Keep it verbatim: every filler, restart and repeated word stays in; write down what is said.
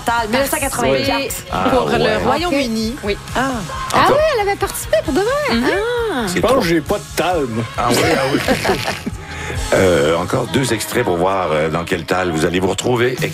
Natal, mille neuf cent quatre-vingt-quatre. Ah, pour ouais. le Royaume-Uni. Oui. Ah. Ah Encore- oui, elle avait participé pour de vrai. Ah. C'est Je pense trop- que j'ai pas de talme. Ah oui, ah oui. Euh, encore deux extraits pour voir euh, dans quel tal vous allez vous retrouver.